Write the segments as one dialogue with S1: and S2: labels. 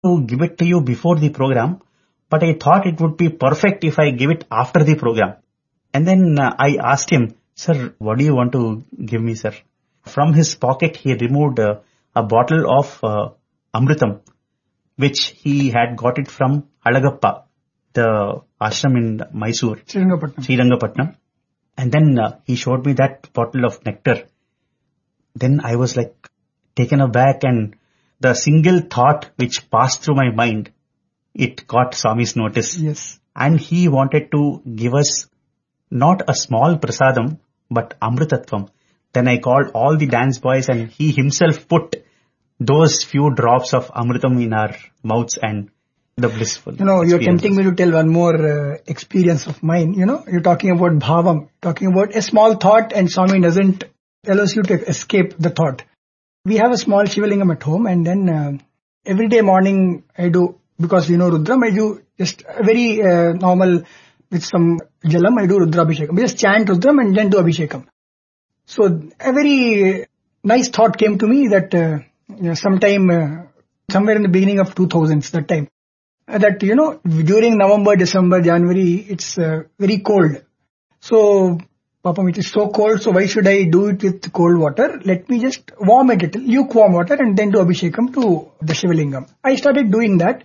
S1: to give it to you before the program, but I thought it would be perfect if I give it after the program. And then I asked him, sir, what do you want to give me, sir? From his pocket, he removed a bottle of Amritam, which he had got it from Alagappa, the ashram in Mysore, Srirangapatnam. And then he showed me that bottle of nectar. Then I was like taken aback, and the single thought which passed through my mind, it caught Swami's notice.
S2: Yes.
S1: And he wanted to give us not a small prasadam, but Amritatvam. Then I called all the dance boys, and he himself put those few drops of Amritam in our mouths, and the blissful.
S2: You're tempting me to tell one more experience of mine. You're talking about bhavam, talking about a small thought, and Swami doesn't allows you to escape the thought. We have a small Shivalingam at home, and then every day morning I do, because Rudram, I do just very normal with some jalam, I do Rudrabhishekam. We just chant Rudram and then do Abhishekam. So a very nice thought came to me that sometime, somewhere in the beginning of 2000s, that time, that during November, December, January, it's very cold. So, Papam, it is so cold, so why should I do it with cold water? Let me just warm it a little, lukewarm water, and then do Abhishekam to the Shivalingam. I started doing that.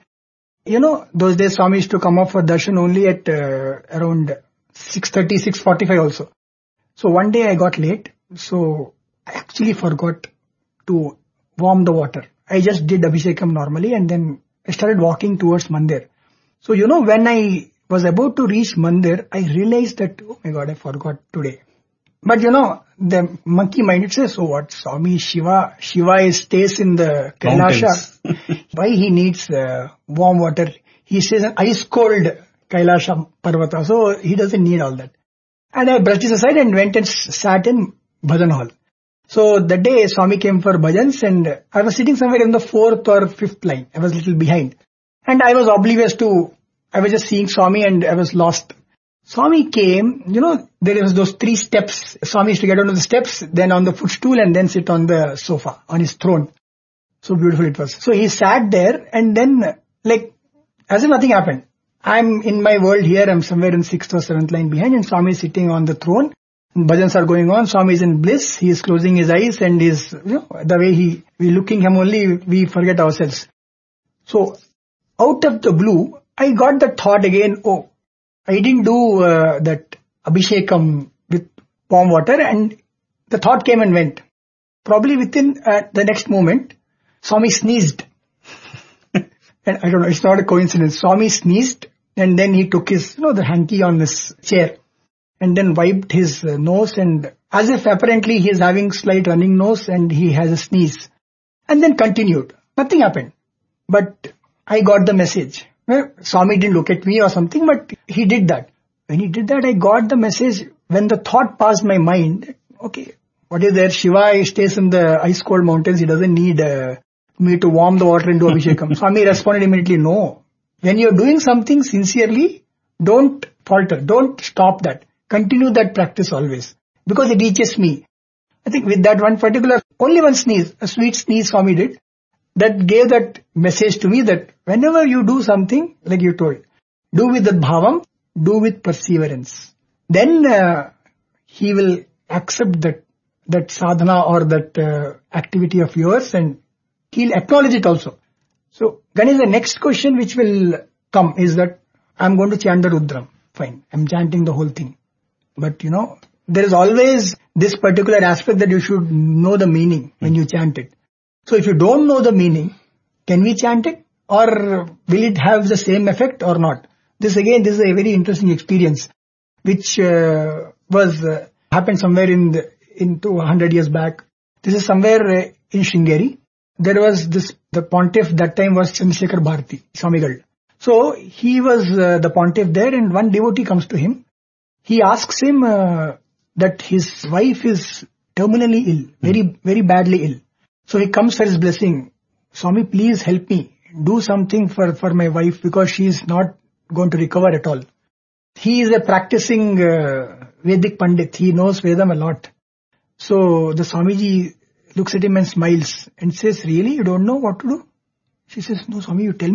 S2: Those days Swami used to come up for darshan only at around 6:30, 6:45 also. So one day I got late, so I actually forgot to warm the water. I just did Abhishekam normally, and then I started walking towards Mandir. So when I was about to reach Mandir, I realized that, oh my God, I forgot today. But the monkey mind, it says, oh what, Swami Shiva stays in the Kailasha. Why he needs warm water? He stays in ice cold Kailasha Parvata, so he doesn't need all that. And I brushed it aside and went and sat in bhajan hall. So that day Swami came for bhajans, and I was sitting somewhere in the 4th or 5th line. I was a little behind. And I was oblivious to, I was just seeing Swami and I was lost. Swami came, there was those 3 steps. Swami used to get onto the steps, then on the footstool, and then sit on the sofa, on his throne. So beautiful it was. So he sat there, and then, like, as if nothing happened. I'm in my world here, I'm somewhere in 6th or 7th line behind, and Swami is sitting on the throne. Bhajans are going on, Swami is in bliss, he is closing his eyes, and is, the way we looking him only, we forget ourselves. So, out of the blue, I got the thought again, oh, I didn't do that Abhishekam with warm water, and the thought came and went. Probably within the next moment, Swami sneezed. And I don't know, it's not a coincidence. Swami sneezed, and then he took his, the hanky on his chair, and then wiped his nose, and as if apparently he is having slight running nose and he has a sneeze. And then continued. Nothing happened. But I got the message. Well, Swami didn't look at me or something, but he did that. When he did that, I got the message. When the thought passed my mind, okay, what is there? Shiva stays in the ice cold mountains. He doesn't need me to warm the water and do Abhishekam. Swami responded immediately, no. When you're doing something sincerely, don't falter. Don't stop that. Continue that practice always. Because it reaches me. I think with that one particular, only one sneeze, a sweet sneeze Swami did, that gave that message to me that whenever you do something, like you told, do with that bhavam, do with perseverance. Then he will accept that sadhana or that activity of yours, and he'll acknowledge it also. So, Ganesh, the next question which will come is that I'm going to chant the Rudram. Fine, I'm chanting the whole thing. But there is always this particular aspect that you should know the meaning when you chant it. So if you don't know the meaning, can we chant it? Or will it have the same effect or not? This is a very interesting experience, which happened somewhere in 200 years back. This is somewhere in Sringeri. There was the pontiff that time was Chandrasekhar Bharati, Swamigal. So he was the pontiff there, and one devotee comes to him. He asks him that his wife is terminally ill, very, very badly ill. So he comes for his blessing. Swami, please help me. Do something for my wife, because she is not going to recover at all. He is a practicing Vedic Pandit. He knows Vedam a lot. So the Swamiji looks at him and smiles and says, really, you don't know what to do? She says, no, Swami, you tell me